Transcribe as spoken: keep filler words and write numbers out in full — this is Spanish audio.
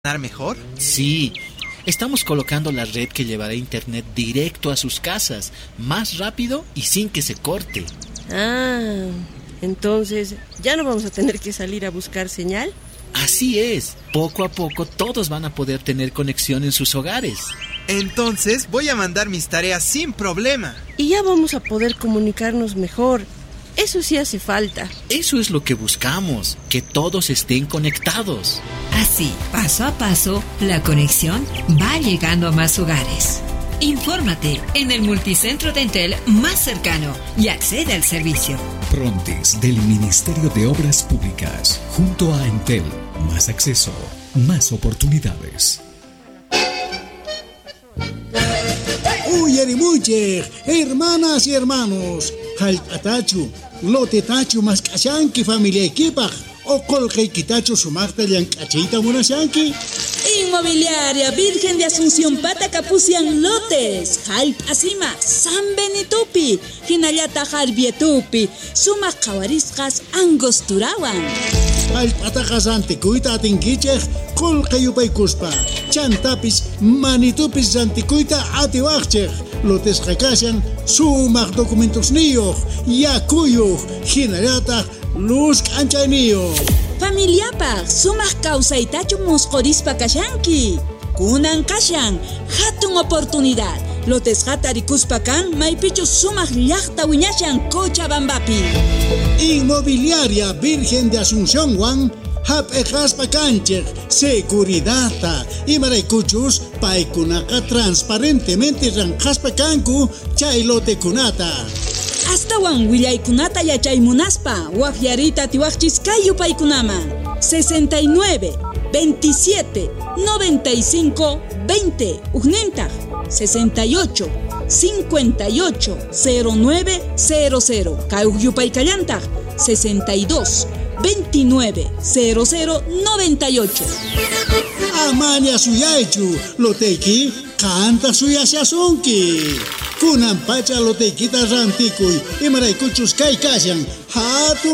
mejor? Sí, estamos colocando la red que llevará internet directo a sus casas, más rápido y sin que se corte. Ah, entonces, ¿ya no vamos a tener que salir a buscar señal? Así es, poco a poco todos van a poder tener conexión en sus hogares. Entonces voy a mandar mis tareas sin problema. Y ya vamos a poder comunicarnos mejor. Eso sí hace falta. Eso es lo que buscamos, que todos estén conectados. Así, paso a paso, la conexión va llegando a más hogares. Infórmate en el multicentro de Entel más cercano y accede al servicio. Prontis del Ministerio de Obras Públicas, junto a Entel, más acceso, más oportunidades. Uyarimuche, hermanas y hermanos, Jalpatachu, Lotetachu Mascashanki familia equipaj, o Colquequitachu Sumarta Yancachita Munashanki. Inmobiliaria Virgen de Asunción Patacapusian Lotes, Jalp Asima, San Benitupi, Hinayata Jarbietupi, Sumas Kawariskas Angosturawan. Jalpatajas Antikuita Atinquichej, Colqueyupaikuspa, Chantapis, Manitupis Antikuita Atiwachej, Lotes Jakashan, Sumak documentos niyo, Yakuyo, Hinayata, Luz Canchanío. Familiapa, sumas causaitachu muscorispa kashanki. Kunan kashan, hatun oportunidad. Lotes hatarikuspa kan, maipichu sumas llaqta wiñashan Cochabambapi. Inmobiliaria Virgen de Asunción Juan, Hap Ejaspa Cancher, Seguridad, y Maraicuchus, Paikunaka transparentemente Ranjaspa Cancu, Chailote Kunata. Hasta wan willaykunata yachaymunaspa waqyarita tiwaqchisqayu paykunaman sesenta y nueve, veintisiete, noventa y cinco, veinte ugnintaq sesenta y ocho, cincuenta y ocho, cero nueve cero cero kayupaykallantaq sesenta y dos, veintinueve, cero cero, noventa y ocho. Amaña suyaichu, Loteiki, canta suyasiasunki. Kunan pacha Loteikita rantikuy, y Maraicuchus kai kashan, hatu